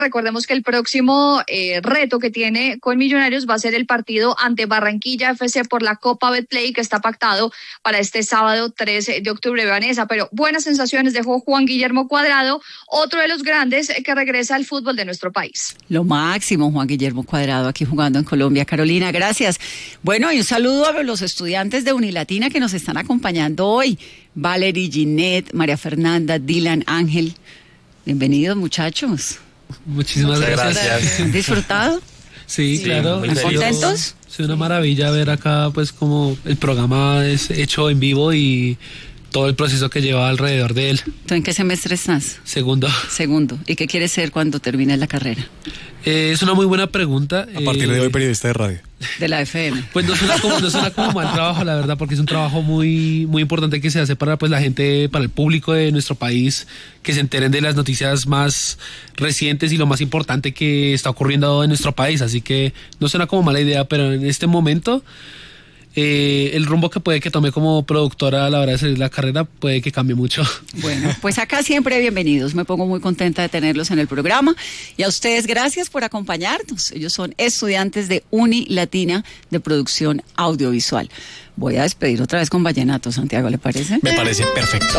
Recordemos que el próximo reto que tiene con Millonarios va a ser el partido ante Barranquilla FC por la Copa Betplay, que está pactado para este sábado 13 de octubre, Vanessa. Pero buenas sensaciones dejó Juan Guillermo Cuadrado, otro de los grandes que regresa al fútbol de nuestro país. Lo máximo, Juan Guillermo Cuadrado, aquí jugando en Colombia. Carolina, gracias. Bueno, y un saludo a los estudiantes de Unilatina que nos están acompañando hoy. Valerie, Ginette, María Fernanda, Dylan, Ángel. Bienvenidos, muchachos. Muchísimas gracias. ¿Han disfrutado? Sí, claro. ¿Están contentos? Es una maravilla ver acá, pues, como el programa es hecho en vivo y todo el proceso que lleva alrededor de él. ¿Tú en qué semestre estás? Segundo. ¿Y qué quieres ser cuando termines la carrera? Es una muy buena pregunta. A partir de hoy, periodista de radio. De la FM. Pues no suena como mal trabajo, la verdad, porque es un trabajo muy, muy importante que se hace para, pues, la gente, para el público de nuestro país, que se enteren de las noticias más recientes y lo más importante que está ocurriendo en nuestro país. Así que no suena como mala idea, pero en este momento el rumbo que puede que tome como productora a la hora de salir la carrera puede que cambie mucho. Bueno, pues acá siempre bienvenidos. Me pongo muy contenta de tenerlos en el programa. Y a ustedes, gracias por acompañarnos. Ellos son estudiantes de Unilatina de producción audiovisual. Voy a despedir otra vez con vallenato, Santiago, ¿le parece? Me parece perfecto.